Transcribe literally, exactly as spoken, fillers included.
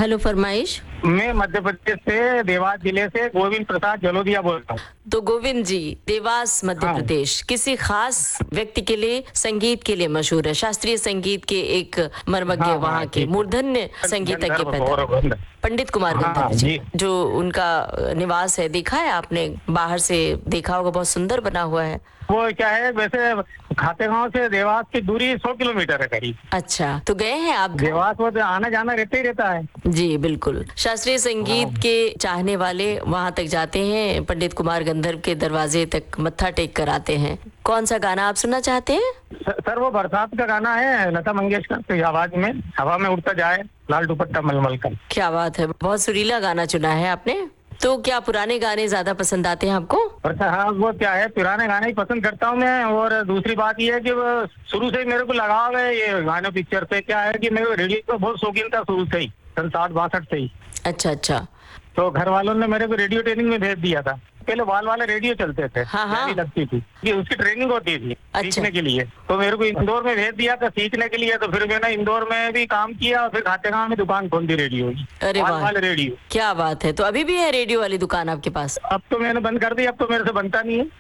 Hello, फरमाइश। मैं मध्य प्रदेश से देवास जिले से गोविंद प्रसाद जलोदिया बोल रहा हूँ। तो गोविंद जी, देवास मध्य हाँ। प्रदेश किसी खास व्यक्ति के लिए, संगीत के लिए मशहूर है, शास्त्रीय संगीत के एक मर्मज्ञ, हाँ वहाँ हाँ के ठीक मूर्धन्य है। संगीतज्ञ गंधर्व पैदा, गौरव पंडित कुमार हाँ गंधर्व जी, जी। जो उनका निवास है, देखा है आपने? बाहर से देखा होगा, बहुत सुंदर बना हुआ है। वो क्या है, वैसे खातेगांव से देवास की दूरी सौ किलोमीटर है करीब। अच्छा, तो गए हैं आप? देवास वो तो आना जाना रहता ही रहता है। जी बिल्कुल, शास्त्रीय संगीत हाँ। के चाहने वाले वहां तक जाते हैं, पंडित कुमार गंधर्व के दरवाजे तक मत्था टेक कर आते हैं। कौन सा गाना आप सुनना चाहते हैं? सर वो बरसात का गाना है, लता मंगेशकर की आवाज में, हवा में उड़ता जाए लाल दुपट्टा मलमल का। क्या बात है, बहुत सुरीला गाना चुना है आपने। तो क्या पुराने गाने ज्यादा पसंद आते हैं आपको? अच्छा हाँ, वो क्या है, पुराने गाने ही पसंद करता हूँ मैं। और दूसरी बात ये है कि वो शुरू से ही मेरे को लगाव है ये गाने पिक्चर से। क्या है कि मैं रेडियो का बहुत शौकीन था शुरू से ही, सन साठ बासठ से ही। अच्छा अच्छा। तो घर वालों ने मेरे को रेडियो ट्रेनिंग में भेज दिया था। पहले वाल वाले रेडियो चलते थे, हाँ, हाँ। गाड़ी लगती थी, ये उसकी ट्रेनिंग होती थी अच्छा। सीखने के लिए। तो मेरे को इंदौर में भेज दिया था सीखने के लिए। तो फिर मैंने इंदौर में भी काम किया और फिर खातेगांव में दुकान खोल दी रेडियो की, अरे वाल वाह, वाले रेडियो। क्या बात है। तो अभी भी है रेडियो वाली दुकान आपके पास? अब तो मैंने बंद कर दी, अब तो मेरे से बनता नहीं है।